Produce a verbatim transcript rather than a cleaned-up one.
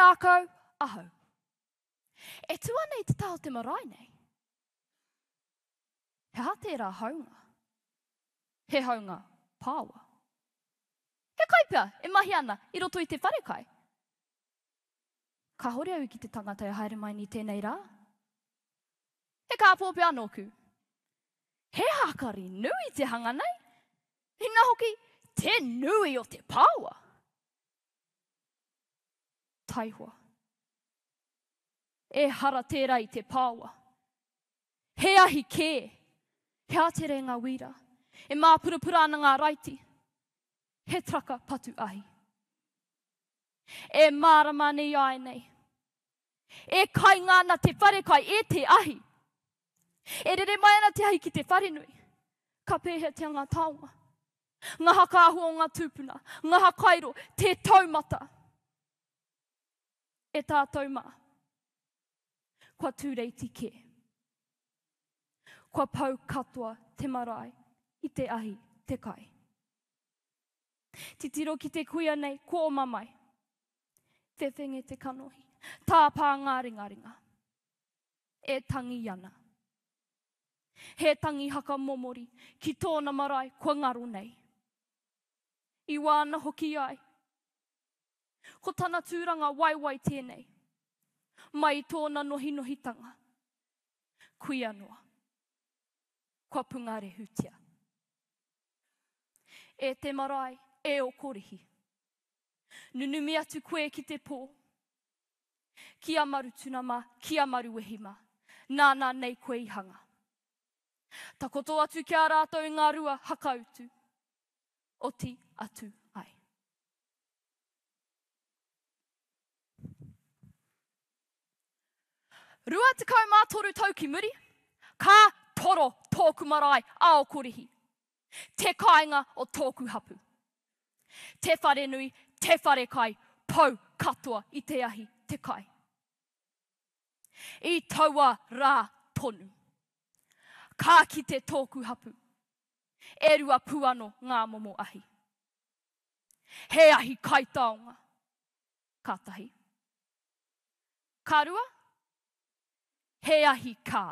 rākau ahau. E tua nei te tau te marae nei. He ha tērā haunga. He haunga pāua. He kaipia, e mahi ana, i roto i te wharekai. Ka hore au ki te tangata e haere mai ni tēnei rā. He kāpōpia anōku. He hakari nui te hanga nei. Hina hoki, te nui o te pāua. Taihua. E hara tērā i te pāua. He ahi kē. He atere ngā wira. E māpurapura ana ngā raiti. He traka patu ahi. E mārama nei ai nei. E kai ngāna te wharekai e te ahi. E rere mai ana te ahi ki te wharenui. Ka pēhetia ngā taonga. Ngā hakaahua o ngā tūpuna. Ngā hakairo, te taumata. E tātou mā. Kua tūreiti kē. Kua pau katoa te marae i te ahi te kai. Ti tiro ki te kuia nei, ko o mamai. Whewhenge te kanohi. Tāpā ngā ringa ringa. E tangi ana. He tangi haka momori ki tōna marae kua ngaro nei. I wāna hoki ai. Ko tāna tūranga waiwai tēnei. Mai tōna nohi nohitanga. Kui anō. Kua pungare hutia. E te marae, e o korihi. Nunumi atu koe ki te pō. Kia maru tunama, kia maru wehima. Nāna nei koe i hanga. Takoto atu kia rātou ngā rua hakautu. Oti atu ai. Rua te kau mā toru tau ki muri. Ka toro tōku marae ao korihi. Te kāinga o tōku hapu. Te wharenui, te wharekai, pau katoa i te ahi te kai. I taua rā tonu. Kā ki te tōku hapu. E rua puano ngā momo ahi. He ahi kai taonga. Kātahi. Kā rua? He ahi kā.